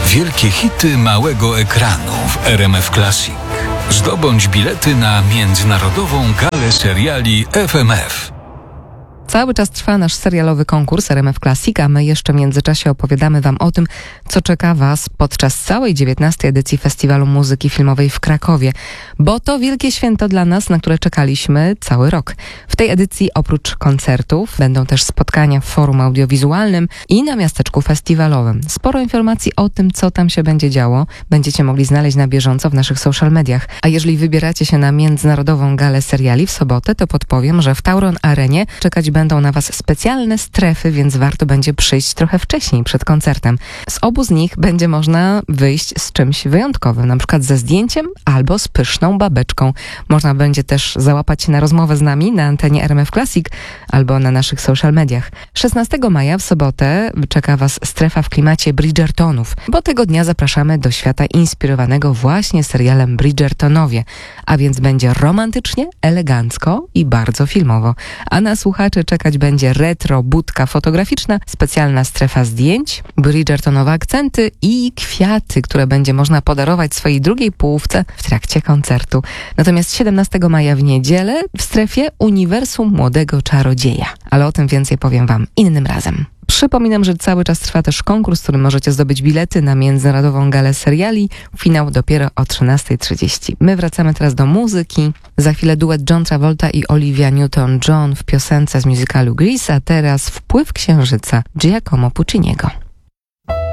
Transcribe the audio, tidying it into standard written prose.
Wielkie hity małego ekranu w RMF Classic. Zdobądź bilety na międzynarodową galę seriali FMF. Cały czas trwa nasz serialowy konkurs RMF Classic, a my jeszcze w międzyczasie opowiadamy Wam o tym, co czeka Was podczas całej 19. edycji Festiwalu Muzyki Filmowej w Krakowie. Bo to wielkie święto dla nas, na które czekaliśmy cały rok. W tej edycji oprócz koncertów będą też spotkania w forum audiowizualnym i na miasteczku festiwalowym. Sporo informacji o tym, co tam się będzie działo, będziecie mogli znaleźć na bieżąco w naszych social mediach. A jeżeli wybieracie się na międzynarodową galę seriali w sobotę, to podpowiem, że w Tauron Arenie czekać będą na Was specjalne strefy, więc warto będzie przyjść trochę wcześniej, przed koncertem. Z obu z nich będzie można wyjść z czymś wyjątkowym, na przykład ze zdjęciem albo z pyszną babeczką. Można będzie też załapać się na rozmowę z nami na antenie RMF Classic albo na naszych social mediach. 16 maja w sobotę czeka Was strefa w klimacie Bridgertonów, bo tego dnia zapraszamy do świata inspirowanego właśnie serialem Bridgertonowie, a więc będzie romantycznie, elegancko i bardzo filmowo. A na słuchaczy czekać będzie retro budka fotograficzna, specjalna strefa zdjęć, Bridgertonowe akcenty i kwiaty, które będzie można podarować swojej drugiej połówce w trakcie koncertu. Natomiast 17 maja w niedzielę w strefie Uniwersum Młodego Czarodzieja. Ale o tym więcej powiem Wam innym razem. Przypominam, że cały czas trwa też konkurs, w którym możecie zdobyć bilety na międzynarodową galę seriali. Finał dopiero o 13:30. My wracamy teraz do muzyki. Za chwilę duet John Travolta i Olivia Newton-John w piosence z musicalu Grease, a teraz Wpływ Księżyca Giacomo Pucciniego.